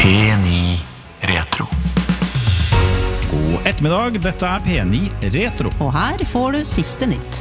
P9 Retro. God ettermiddag, dette P9 Retro. Og her får du siste nytt.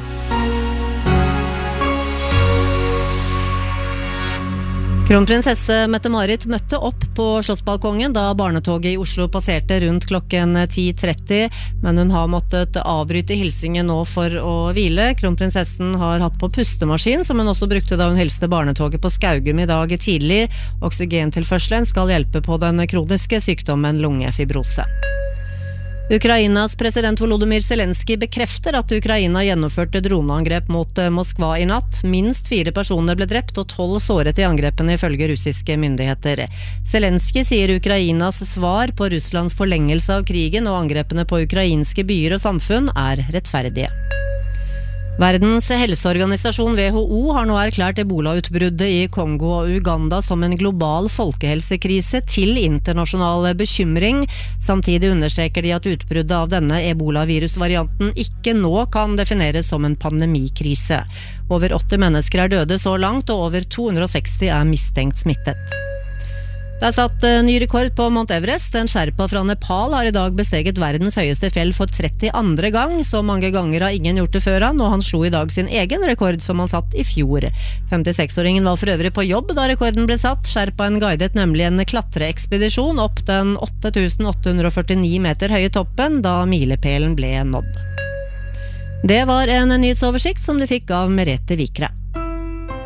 Kronprinsesse Mette-Marit møtte opp på Slottsbalkongen da barnetoget i Oslo passerte rundt klokken 10:30, men hun har måttet avbryte hilsingen nå for å hvile. Kronprinsessen har hatt på pustemaskin, som hun også brukte da hun hilste barnetoget på Skaugum i dag tidlig. Oksygentilførselen skal hjelpe på den kroniske sykdommen lungefibrose. Ukrainas president Volodymyr Zelensky bekrefter at Ukraina gjennomførte droneangrep mot Moskva i natt. Minst 4 personer ble drept og 12 såret i angrepene ifølge russiske myndigheter. Zelensky sier Ukrainas svar på Russlands forlengelse av krigen og angrepene på ukrainske byer og samfunn rettferdige. Verdens helseorganisasjon WHO har nå erklært ebolautbruddet i Kongo og Uganda som en global folkehelsekrise til internasjonal bekymring. Samtidig understreker de at utbruddet av denne ebolavirusvarianten ikke nå kan defineres som en pandemikrise. Over 80 mennesker døde så langt, og over 260 mistenkt smittet. Det satt ny rekord på Mount Everest. En sherpa fra Nepal har i dag besteget verdens høyeste fjell for 32. gang. Så mange ganger har ingen gjort det før han, og han slo i dag sin egen rekord som han satt i fjor. 56-åringen var for øvrig på jobb da rekorden ble satt. Sherpaen guidet nemlig en klatreekspedisjon opp den 8.849 meter høye toppen da milepælen ble nådd. Det var en nyhetsoversikt som du fikk av Merete Vikre.